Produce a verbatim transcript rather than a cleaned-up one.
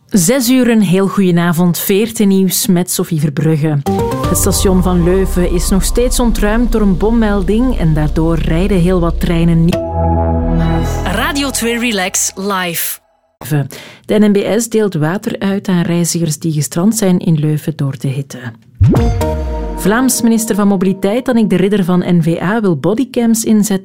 Zes uur, een heel goedenavond. Veertien nieuws met Sophie Verbrugge. Het station van Leuven is nog steeds ontruimd door een bommelding en daardoor rijden heel wat treinen niet. Radio twee Relax Live. De N M B S deelt water uit aan reizigers die gestrand zijn in Leuven door de hitte. Vlaams minister van Mobiliteit Annick de Ridder van N V A wil bodycams inzetten